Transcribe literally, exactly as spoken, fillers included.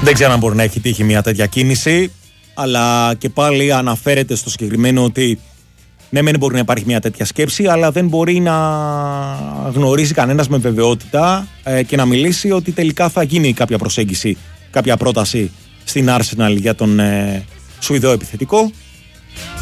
Δεν ξέρω αν μπορεί να έχει τύχει μια τέτοια κίνηση, αλλά και πάλι αναφέρεται στο συγκεκριμένο ότι ναι, μεν μπορεί να υπάρχει μια τέτοια σκέψη, αλλά δεν μπορεί να γνωρίζει κανένας με βεβαιότητα ε, και να μιλήσει ότι τελικά θα γίνει κάποια προσέγγιση, κάποια πρόταση στην Arsenal για τον ε, Σουηδό επιθετικό.